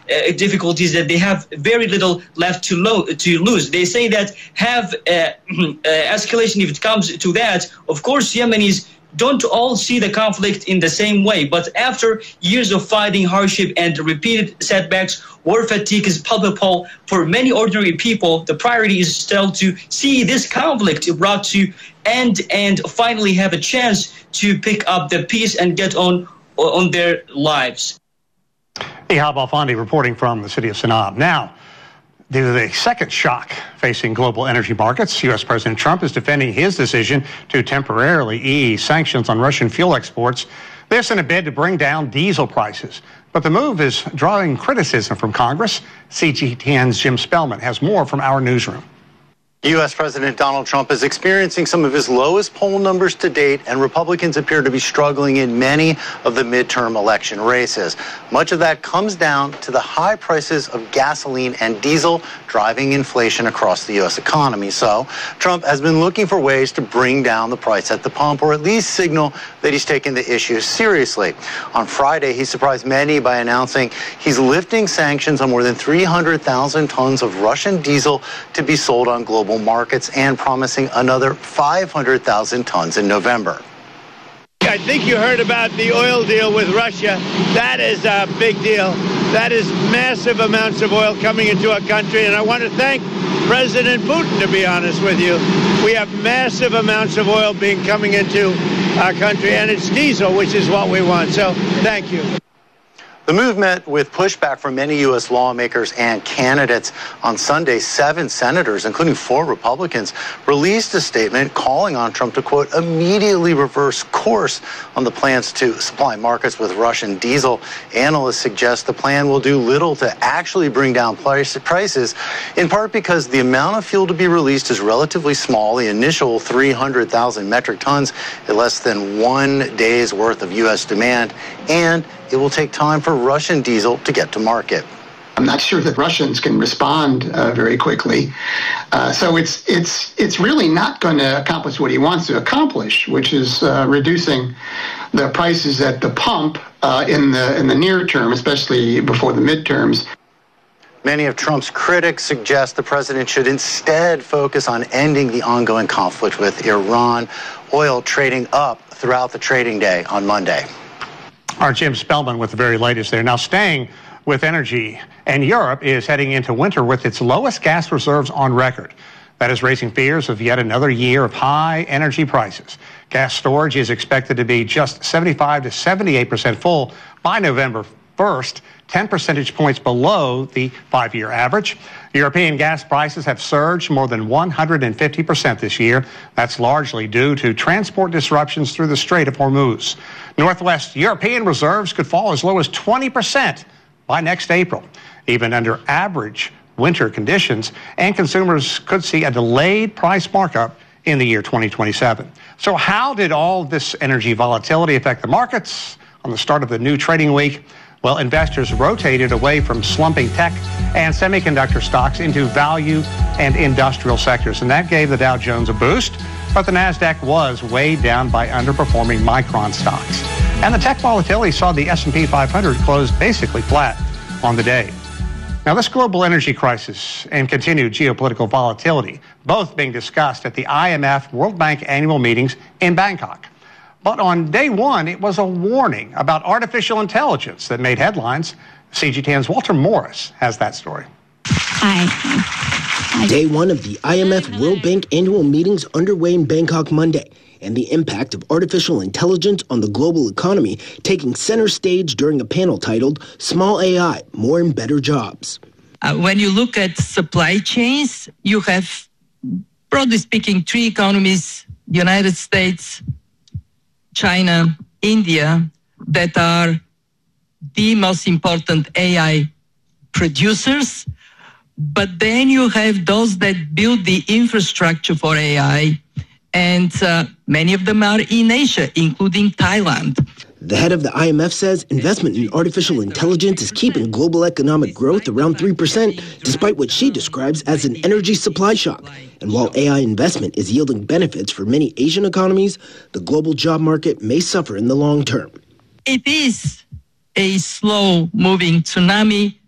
difficulties that they have very little left to lose. They say that have escalation, if it comes to that, of course, Yemenis don't all see the conflict in the same way. But after years of fighting, hardship, and repeated setbacks, war fatigue is palpable for many ordinary people. The priority is still to see this conflict brought to end and finally have a chance to pick up the peace and get on their lives. Ihab Alfandi reporting from the city of Sanaa. Now, due to the second shock facing global energy markets, U.S. President Trump is defending his decision to temporarily ease sanctions on Russian fuel exports. This in a bid to bring down diesel prices. But the move is drawing criticism from Congress. CGTN's Jim Spellman has more from our newsroom. U.S. President Donald Trump is experiencing some of his lowest poll numbers to date, and Republicans appear to be struggling in many of the midterm election races. Much of that comes down to the high prices of gasoline and diesel driving inflation across the U.S. economy. So Trump has been looking for ways to bring down the price at the pump, or at least signal that he's taking the issue seriously. On Friday, he surprised many by announcing he's lifting sanctions on more than 300,000 tons of Russian diesel to be sold on global markets, and promising another 500,000 tons in November. I think you heard about the oil deal with Russia. That is a big deal. That is massive amounts of oil coming into our country, and I want to thank President Putin, to be honest with you. We have massive amounts of oil coming into our country, and it's diesel, which is what we want. So thank you. The move met with pushback from many U.S. lawmakers and candidates. On Sunday, 7 senators, including 4 Republicans, released a statement calling on Trump to, quote, immediately reverse course on the plans to supply markets with Russian diesel. Analysts suggest the plan will do little to actually bring down prices, in part because the amount of fuel to be released is relatively small. The initial 300,000 metric tons is less than 1 day's worth of U.S. demand, and it will take time for Russian diesel to get to market. I'm not sure that Russians can respond very quickly. So it's really not going to accomplish what he wants to accomplish, which is reducing the prices at the pump in the near term, especially before the midterms. Many of Trump's critics suggest the president should instead focus on ending the ongoing conflict with Iran. Oil trading up throughout the trading day on Monday. Our Jim Spellman with the very latest there. Now, staying with energy, and Europe is heading into winter with its lowest gas reserves on record. That is raising fears of yet another year of high energy prices. Gas storage is expected to be just 75 to 78% full by November 1st, 10 percentage points below the 5-year average. European gas prices have surged more than 150% this year. That's largely due to transport disruptions through the Strait of Hormuz. Northwest European reserves could fall as low as 20% by next April, even under average winter conditions, and consumers could see a delayed price markup in the year 2027. So how did all this energy volatility affect the markets on the start of the new trading week? Well, investors rotated away from slumping tech and semiconductor stocks into value and industrial sectors, and that gave the Dow Jones a boost, but the NASDAQ was weighed down by underperforming Micron stocks. And the tech volatility saw the S&P 500 close basically flat on the day. Now, this global energy crisis and continued geopolitical volatility, both being discussed at the IMF World Bank annual meetings in Bangkok. But on day one, it was a warning about artificial intelligence that made headlines. CGTN's Walter Morris has that story. Day one of the IMF World Bank annual meetings underway in Bangkok Monday, and the impact of artificial intelligence on the global economy taking center stage during a panel titled Small AI, More and Better Jobs. When you look at supply chains, you have, broadly speaking, 3 economies, the United States, China, India, that are the most important AI producers. But then you have those that build the infrastructure for AI, and many of them are in Asia, including Thailand. The head of the IMF says investment in artificial intelligence is keeping global economic growth around 3%, despite what she describes as an energy supply shock. And while AI investment is yielding benefits for many Asian economies, the global job market may suffer in the long term. It is a slow-moving tsunami.